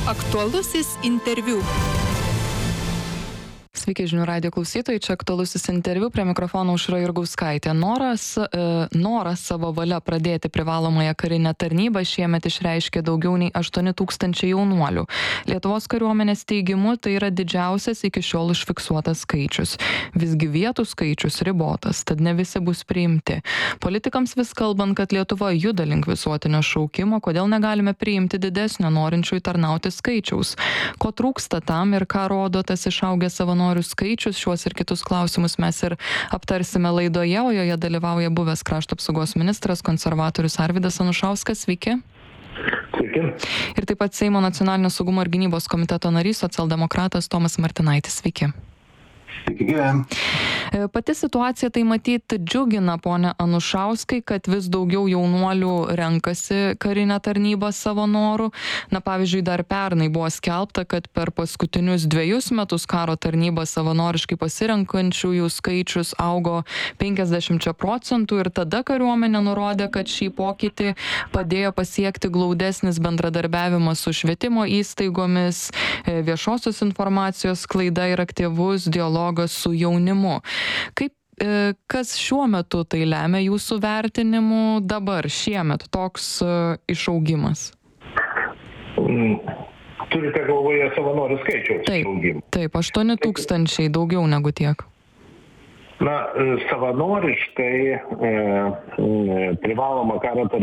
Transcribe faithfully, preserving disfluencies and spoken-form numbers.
Aktualusis interviu. Sveiki žinių radijo klausytojai, čia aktualusis interviu, prie mikrofono Aušra Jurgauskaitė. Noras, e, noras savo valia pradėti privalomąją karinę tarnybą šiemet išreiškė daugiau nei aštuoni tūkstančiai jaunuolių. Lietuvos kariuomenės teigimu tai yra didžiausias iki šiol užfiksuotas skaičius. Visgi vietų skaičius ribotas, tad ne visi bus priimti. Politikams vis kalbant, kad Lietuva juda link visuotinio šaukimo, kodėl negalime priimti didesnio norinčiųjų tarnauti skaičiaus. Ko trūksta tam ir ką rodo tas išaugęs savanorių skaičius, šiuos ir kitus klausimus mes ir aptarsime laidoje, o joje dalyvauja buvęs krašto apsaugos ministras, konservatorius Arvydas Anušauskas. Sveiki. Sveiki. Ir taip pat Seimo nacionalinio saugumo ir gynybos komiteto narys, socialdemokratas Tomas Martinaitis. Sveiki. Sveiki, gyvem. Pati situacija tai matyt džiugina, pone Anušauskai, kad vis daugiau jaunuolių renkasi karinę tarnybą savo norų. Na, pavyzdžiui, dar pernai buvo skelbta, kad per paskutinius dviejus metus karo tarnybą savanoriškai pasirenkančiųjų skaičius augo penkiasdešimčia procentų ir tada kariuomenė nurodė, kad šį pokytį padėjo pasiekti glaudesnis bendradarbiavimas su švietimo įstaigomis, viešosios informacijos sklaida ir aktyvus dialogas su jaunimu. Kaip, e, kas šiuo metu tai lemia jūsų vertinimu dabar, šiemet, toks e, išaugimas? Mm. Turite galvoje savanorių skaičiaus išaugimą? Taip, taip, aštuoni tūkstančiai, daugiau negu tiek. Na, savanoriškai e, privaloma karo